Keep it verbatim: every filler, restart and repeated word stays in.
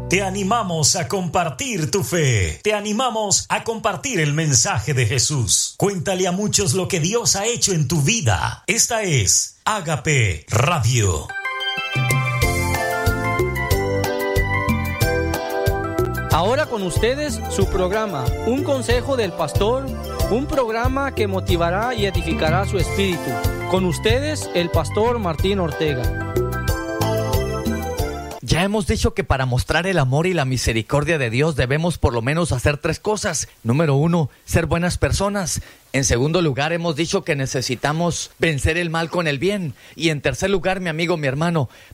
Te animamos a compartir tu fe. Te animamos a compartir el mensaje de Jesús. Cuéntale a muchos lo que Dios ha hecho en tu vida. Esta es Ágape Radio. Ahora con ustedes su programa, Un Consejo del Pastor, un programa que motivará y edificará su espíritu. Con ustedes, el Pastor Martín Ortega. Ya hemos dicho que para mostrar el amor y la misericordia de Dios debemos por lo menos hacer tres cosas. Número uno, ser buenas personas. En segundo lugar, hemos dicho que necesitamos vencer el mal con el bien. Y en tercer lugar, mi amigo, mi hermano,